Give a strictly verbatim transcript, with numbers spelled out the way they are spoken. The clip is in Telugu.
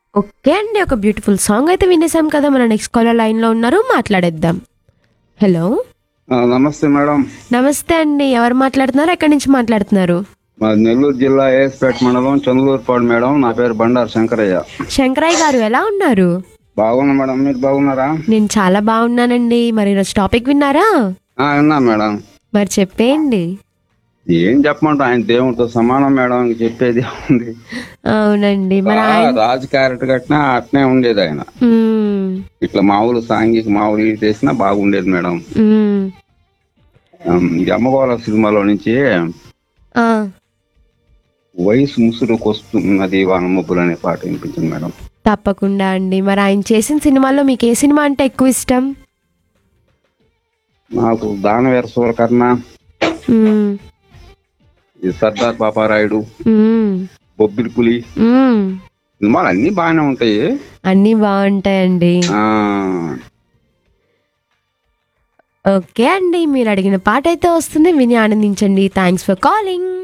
ఓకే అండి. ఒక బ్యూటిఫుల్ సాంగ్ అయితే వినేసాం కదా! మన నెక్స్ట్ కాలర్ లైన్‌లో ఉన్నారు. మాట్లాడేద్దాం. హలో! ఆ, నమస్తే మేడం. నమస్తే అండి. ఎవరు మాట్లాడుతున్నారు? ఎక్కడి నుంచి మాట్లాడుతున్నారు? మాది నెల్లూరు జిల్లా ఏఎస్పేట మండలం చంద్రలూరుపాడు మేడం. నా పేరు బండారు శంకరయ్య. శంకరయ్య గారు ఎలా ఉన్నారు? బాగున్నా మేడం, మీరు బాగున్నారా? నేను చాలా బాగున్నానండి. మరి ఈరోజు టాపిక్ విన్నారా? ఆ, విన్నా మేడం. మరి చెప్పేయండి. ఏం చెప్పమంటాం, ఆయన దేవుడితో సమానం మేడం, ఇంక చెప్పేది ఉంది. అవునండి. మరి ఆయన రాజు క్యారెక్టర్ కట్టినా అట్నే ఉండేది ఆయన. హ్మ్. ఇట్లా మామూలు సాంఘిక మామూలు ఇది చేసినా బాగుండేది మేడం. హ్మ్. ఆమ్, ఈ అమ్మగోళ సినిమాలో నుంచి ఆ! వయసు ముసురుకు వస్తున్నది వాన ముగ్గులు అనే పాట వినిపించింది మేడం. తప్పకుండా అండి. మరి ఆయన చేసిన సినిమాల్లో మీకు ఏ సినిమా అంటే ఎక్కువ ఇష్టం? నాకు దానవీర సూరకర్ణ, హ్మ్. ఈ సర్దార్ పాపారాయుడు, హ్మ్. బొబ్బిలి పులి హ్మ్. సినిమాలు అన్ని బాగానే ఉంటాయి. అన్నీ బావుంటాయండి. ఆ ఓకే అండి. మీరు అడిగిన పాటైతే వస్తుంది. విని ఆనందించండి. Thanks for calling.